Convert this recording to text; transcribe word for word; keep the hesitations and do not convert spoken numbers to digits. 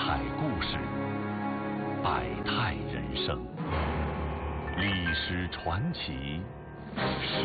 彩故事，百态人生，历史传奇。